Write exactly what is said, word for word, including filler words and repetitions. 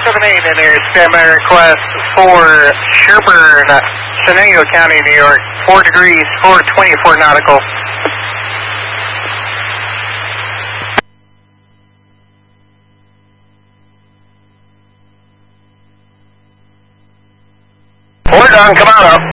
seven eight in here, standby request for Sherburne, Chenango County, New York, four degrees, four twenty-four nautical. We're done, come on up.